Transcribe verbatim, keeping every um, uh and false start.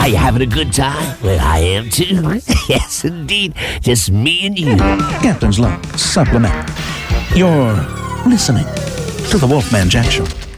you having a good time? Well, I am too. Yes, indeed. Just me and you. Captain's log, supplement. You're listening to the Wolfman Jack Show.